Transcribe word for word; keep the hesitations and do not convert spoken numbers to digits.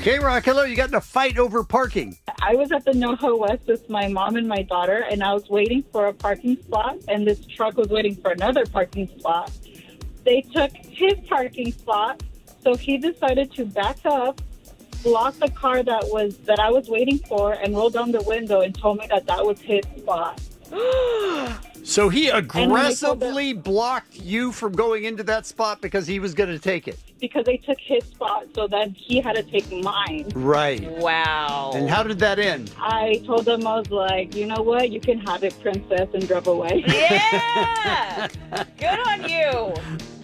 K-Rock, hello. You got in a fight over parking. I was at the NoHo West with my mom and my daughter, and I was waiting for a parking spot, and this truck was waiting for another parking spot. They took his parking spot, so he decided to back up, block the car that was that I was waiting for, and roll down the window and told me that that was his spot. So he aggressively them, blocked you from going into that spot because he was going to take it. Because they took his spot, so then he had to take mine. Right. Wow. And how did that end? I told them, I was like, you know what? You can have it, princess, and drove away. Yeah. Good on you.